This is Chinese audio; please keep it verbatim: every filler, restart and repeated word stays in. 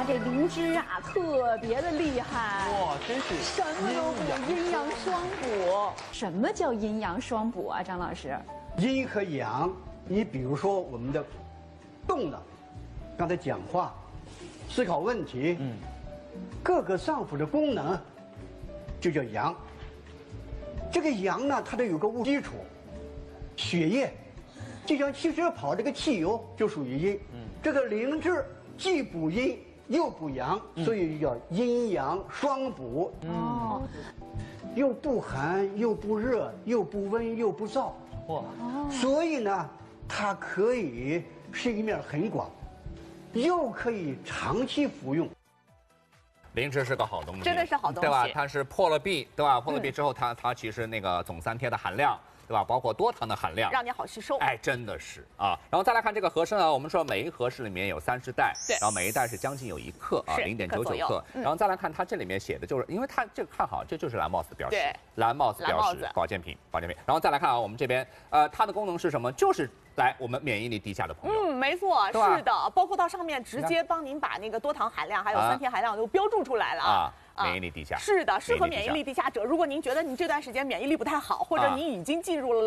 这灵芝啊特别的厉害， 哇，真是什么都补，阴阳双补。什么叫阴阳双补啊，张老师？ 阴和阳，你比如说我们的动的，刚才讲话、思考问题，嗯，各个脏腑的功能就叫阳。这个阳呢，它得有个物基础，血液，就像汽车跑这个汽油就属于阴。嗯，这个灵芝既补阴又补阳，所以叫阴阳双补。哦，又不寒又不热，又不温又不燥。哇，所以呢，它可以是一面很广，又可以长期服用。 灵芝是个好东西， 真的是好东西， 对吧？它是破了壁，对吧？破了壁之后，它它其实那个总三萜的含量，对吧？包括多糖的含量， 让你好吸收。 哎，真的是啊。然后再来看这个和氏呢，我们说每一和氏里面有三十袋， 对， 然后每一袋是将近有一克啊，零点九九克。 嗯、 然后再来看它这里面写的就是，因为它这个看好，这就是蓝帽子标识， 对， 蓝帽子标识，保健品，保健品。然后再来看啊，我们这边呃，它的功能是什么？就是来我们免疫力低下的朋友， 嗯，没错，是的，包括到上面直接帮您把那个多糖含量还有三萜含量都标注出来了啊。 免疫力低下是的，适合免疫力低下者。如果您觉得您这段时间免疫力不太好，或者您已经进入了